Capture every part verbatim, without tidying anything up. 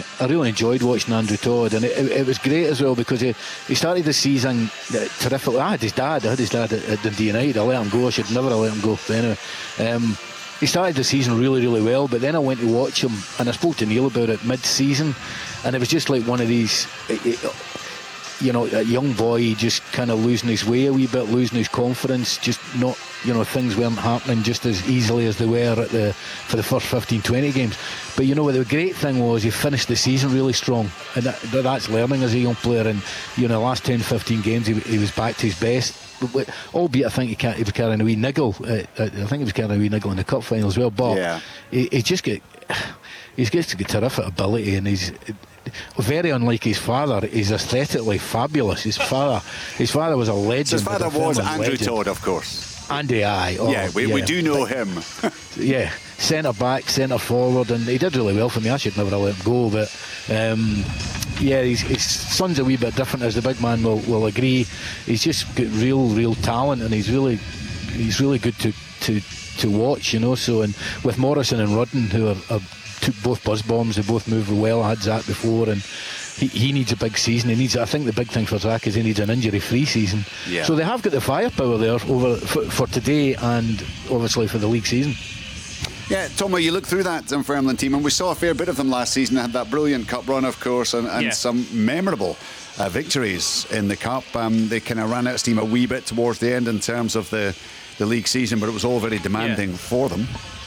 I really enjoyed watching Andrew Todd, and it, it, it was great as well because he, he started the season terrifically. I had his dad, I had his dad at, at Dundee United. I let him go. I should never have let him go. But anyway, um, he started the season really, really well. But then I went to watch him, and I spoke to Neil about it mid-season, and it was just like one of these. It, it, you know, a young boy just kind of losing his way a wee bit, losing his confidence, just not, you know, things weren't happening just as easily as they were at the for the first fifteen, twenty games. But you know, the great thing was he finished the season really strong, and that, that's learning as a young player. And you know, the last ten, fifteen games he, he was back to his best, albeit I think he, can't, he was carrying a wee niggle. Uh, I think he was carrying a wee niggle in the cup final as well. But yeah. he, he just get he's got terrific ability, and he's very unlike his father. He's aesthetically fabulous. His father, his father was a legend. So his father was Andrew legend. Todd, of course. Andy, aye. Oh, yeah, we, yeah, we do know him. Yeah, centre back, centre forward, and he did really well for me. I should never have let him go, but um, yeah, his, his son's a wee bit different, as the big man will, will agree. He's just got real, real talent, and he's really, he's really good to to to watch, you know. So, and with Morrison and Rudden, who are, are took both buzz bombs, they both move well. I had Zach before, and he, he needs a big season. He needs, I think the big thing for Zach is he needs an injury-free season. Yeah. So they have got the firepower there over for, for today and obviously for the league season. Yeah, Tomo, you look through that Dunfermline team, and we saw a fair bit of them last season. They had that brilliant cup run, of course, and, and yeah. some memorable uh, victories in the cup. Um, they kind of ran out of steam a wee bit towards the end in terms of the, the league season, but it was all very demanding yeah. for them.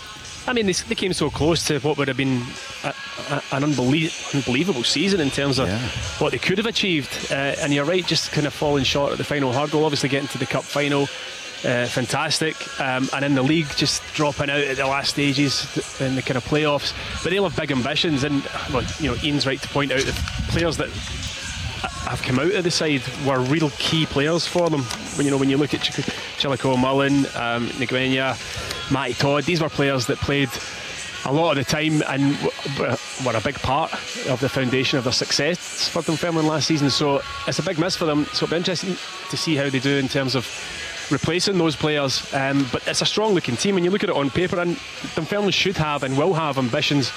I mean, they, they came so close to what would have been a, a, an unbelie- unbelievable season in terms of yeah. what they could have achieved. Uh, and you're right, just kind of falling short at the final hurdle. Obviously, getting to the cup final, uh, fantastic. Um, and in the league, just dropping out at the last stages in the kind of playoffs. But they'll have big ambitions. And well, you know, Ian's right to point out that players that have come out of the side were real key players for them. When you know, when you look at Ch- Chilico Mullen, um, Nguyen, Matty Todd, these were players that played a lot of the time and w- were a big part of the foundation of their success for Dunfermline last season. So it's a big miss for them. So it'll be interesting to see how they do in terms of replacing those players. Um, but it's a strong looking team when you look at it on paper, and Dunfermline should have and will have ambitions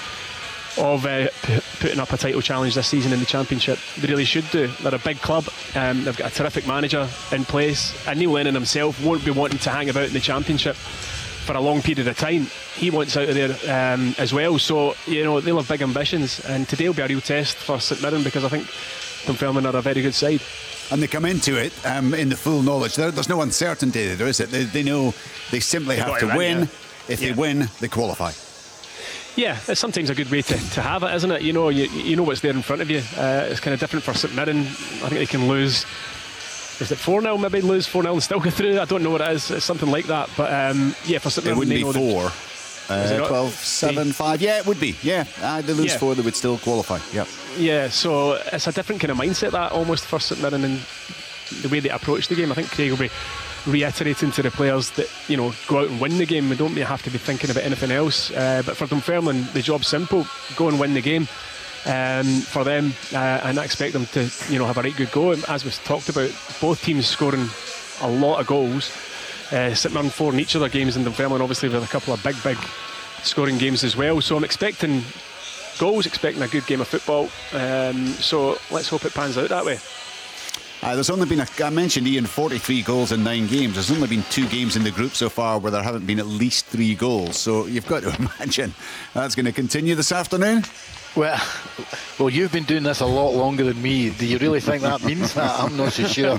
of uh, p- putting up a title challenge this season in the Championship. They really should do. They're a big club. Um, they've got a terrific manager in place, and Neil Lennon himself won't be wanting to hang about in the Championship for a long period of time. He wants out of there um, as well. So, you know, they'll have big ambitions, and today will be a real test for St Mirren, because I think Dunfermline are a very good side. And they come into it um, in the full knowledge. There, there's no uncertainty there, is it? They, they know they simply They've have to win. win. Yeah. If yeah. they win, they qualify. Yeah, it's sometimes a good way to, to have it, isn't it? You know, you, you know what's there in front of you. Uh, it's kind of different for St Mirren. I think they can lose, is it four nil, maybe lose four nil and still go through? I don't know what it is. It's something like that. But um, yeah, for St Mirren, it wouldn't they know be four. Uh, twelve, seven, five. Yeah, it would be. Yeah, uh, they lose yeah. four, they would still qualify. Yeah. Yeah, so it's a different kind of mindset, that almost for St Mirren, and the way they approach the game. I think Craig will be reiterating to the players that, you know, go out and win the game. We don't have to be thinking about anything else. Uh, but for Dunfermline, the job's simple: go and win the game. Um, for them, uh, and I expect them to, you know, have a right good go. As we've talked about, both teams scoring a lot of goals. Uh, St Mirren four in each of their games, and Dunfermline obviously with a couple of big, big scoring games as well. So I'm expecting goals, expecting a good game of football. Um, so let's hope it pans out that way. Uh, there's only been, a, I mentioned Ian, forty-three goals in nine games. There's only been two games in the group so far where there haven't been at least three goals. So you've got to imagine that's going to continue this afternoon. Well, well, you've been doing this a lot longer than me. Do you really think that means that? I'm not so sure.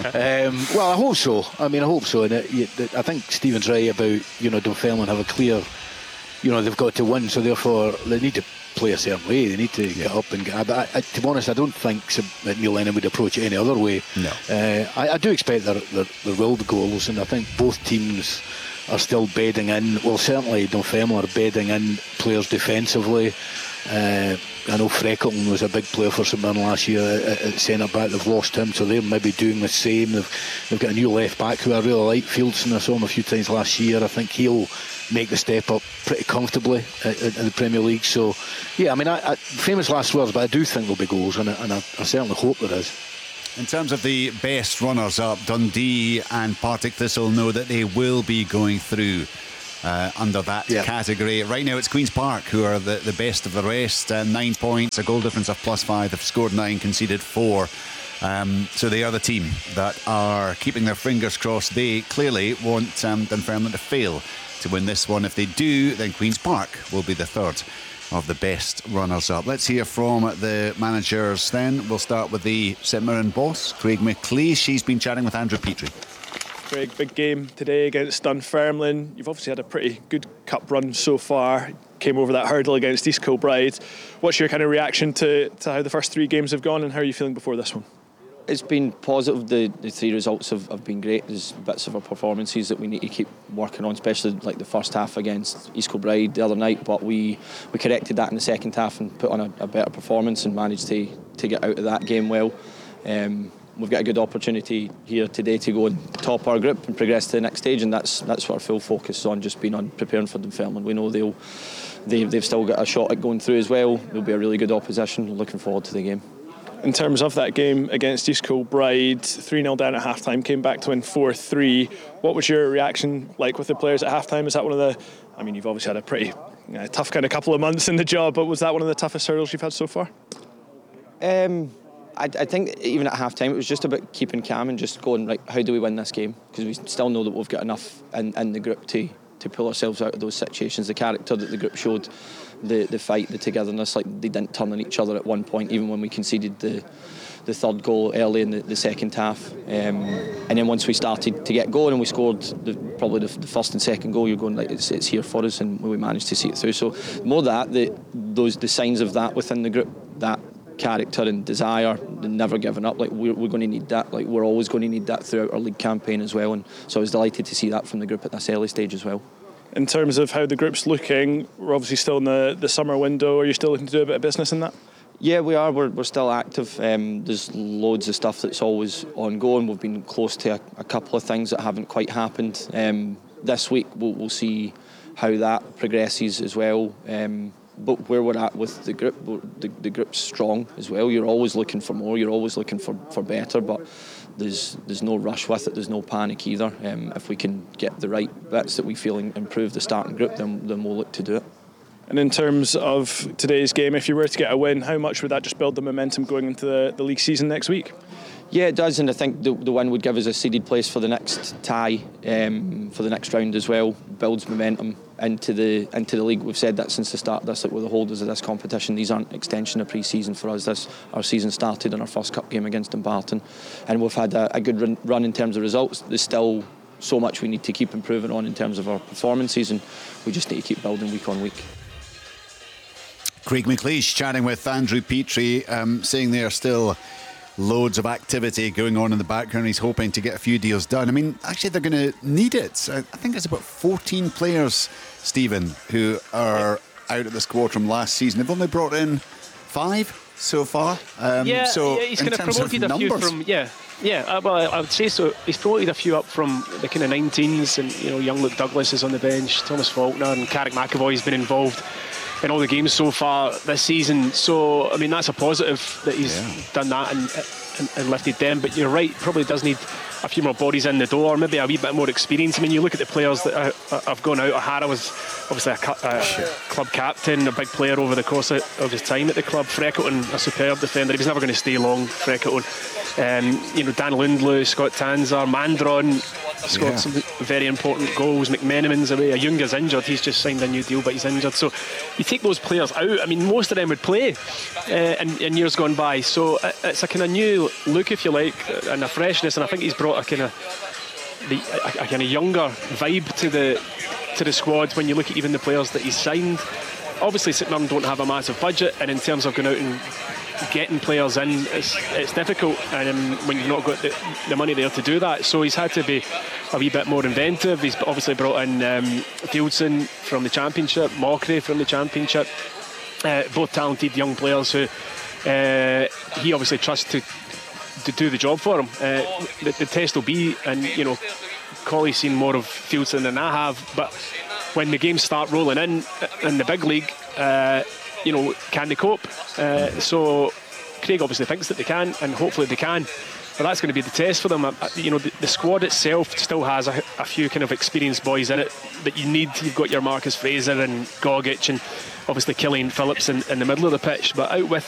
Um, well, I hope so. I mean, I hope so. And it, it, I think Stephen's right about, you know, Dunfermline have a clear, you know, they've got to win, so therefore they need to play a certain way. They need to yeah. get up and get. But I, I, to be honest, I don't think that Neil Lennon would approach it any other way. No. Uh, I, I do expect there, there, there will be goals, and I think both teams are still bedding in. Well, certainly Dunfermline are bedding in players defensively. Uh, I know Freckleton was a big player for St Mirren last year at, at centre back. They've lost him, so they're maybe doing the same. They've, they've got a new left back who I really like, Fieldson. I saw him a few times last year. I think he'll make the step up pretty comfortably in the Premier League. So yeah, I mean, I, I, famous last words, but I do think there'll be goals, and, I, and I, I certainly hope there is. In terms of the best runners up, Dundee and Partick Thistle know that they will be going through uh, under that yeah. category. Right now it's Queen's Park who are the, the best of the rest. Uh, nine points, a goal difference of plus five. They've scored nine, conceded four. Um, so they are the team that are keeping their fingers crossed. They clearly want um, Dunfermline to fail to win this one. If they do, then Queen's Park will be the third of the best runners-up. Let's hear from the managers then. We'll start with the St Mirren boss, Craig McLeish. She's been chatting with Andrew Petrie. Craig, big game today against Dunfermline. You've obviously had a pretty good cup run so far. Came over that hurdle against East Kilbride. What's your kind of reaction to, to how the first three games have gone, and how are you feeling before this one? It's been positive. The, the three results have, have been great. There's bits of our performances that we need to keep working on, especially like the first half against East Kilbride the other night. But we, we corrected that in the second half and put on a, a better performance and managed to, to get out of that game well. Um, we've got a good opportunity here today to go and top our group and progress to the next stage, and that's that's what our full focus is on, just being on preparing for Dunfermline. We know they'll they've, they've still got a shot at going through as well. They'll be a really good opposition. Looking forward to the game. In terms of that game against East Kilbride, three nil down at half-time, came back to win four three. What was your reaction like with the players at half-time? Is that one of the... I mean, you've obviously had a pretty uh, tough kind of couple of months in the job, but was that one of the toughest hurdles you've had so far? Um, I, I think even at half-time, it was just about keeping calm and just going, right, how do we win this game? Because we still know that we've got enough in, in the group to, to pull ourselves out of those situations. The character that the group showed, the the fight, the togetherness, like they didn't turn on each other at one point, even when we conceded the the third goal early in the, the second half. Um, and then once we started to get going and we scored the, probably the, the first and second goal, you're going like it's it's here for us, and we managed to see it through. So more that the those the signs of that within the group, that character and desire, never giving up. Like we're, we're going to need that. Like we're always going to need that throughout our league campaign as well. And so I was delighted to see that from the group at this early stage as well. In terms of how the group's looking, we're obviously still in the, the summer window. Are you still looking to do a bit of business in that? Yeah, we are. We're, we're still active. Um, there's loads of stuff that's always ongoing. We've been close to a, a couple of things that haven't quite happened. Um, this week we'll, we'll see how that progresses as well. Um, but where we're at with the group, the, the group's strong as well. You're always looking for more. You're always looking for, for better. But There's there's no rush with it. There's no panic either. Um, if we can get the right bits that we feel improve the starting group, then then we'll look to do it. And in terms of today's game, if you were to get a win, how much would that just build the momentum going into the, the league season next week? Yeah, it does, and I think the, the win would give us a seeded place for the next tie, um, for the next round as well. Builds momentum into the into the league. We've said that since the start of this, that we're the holders of this competition. These aren't extension of pre-season for us. This our season started in our first cup game against Dumbarton, and we've had a, a good run, run in terms of results. There's still so much we need to keep improving on in terms of our performances, and we just need to keep building week on week. Craig McLeish chatting with Andrew Petrie, um, saying there are still loads of activity going on in the background. He's hoping to get a few deals done. I mean, actually, they're going to need it. I think there's about fourteen players, Stephen, who are out of the squad from last season. They've only brought in five so far. Um, yeah, so yeah, he's in kind of terms promoted of a few numbers, from yeah. Yeah, uh, well, I, I would say so. He's promoted a few up from the kind of nineteens, and you know, young Luke Douglas is on the bench, Thomas Faulkner and Carrick McAvoy has been involved in all the games so far this season. So, I mean, that's a positive that he's yeah. done that and, and, and lifted them. But you're right, probably does need a few more bodies in the door, maybe a wee bit more experience. I mean, you look at the players that are, have gone out. O'Hara was obviously a, a club captain, a big player over the course of, of his time at the club. Freckleton, a superb defender. He was never going to stay long, Freckleton. Um, you know, Dan Lundlew, Scott Tanzer, Mandron scored yeah. some very important goals. McMenamin's away. Ayunga's injured. He's just signed a new deal, but he's injured. So you take those players out. I mean, most of them would play uh, in, in years gone by. So it's a kind of new look, if you like, and a freshness. And I think he's brought a kind of the, a, a kind of younger vibe to the to the squad. When you look at even the players that he's signed, obviously St Mirren don't have a massive budget, and in terms of going out and getting players in, it's, it's difficult, and um, when you've not got the, the money there to do that. So he's had to be a wee bit more inventive. He's obviously brought in um, Fieldson from the Championship, Mockery from the Championship, uh, both talented young players who uh, he obviously trusts to to do the job for him. Uh, the, the test will be, and you know, Colley's seen more of Fieldson than I have, but when the games start rolling in in the big league, uh, you know, can they cope? Uh, so Craig obviously thinks that they can, and hopefully they can. but that's going to be the test for them. Uh, you know, the, the squad itself still has a, a few kind of experienced boys in it that you need. You've got your Marcus Fraser and Gogic and obviously Killian Phillips in, in the middle of the pitch, but out with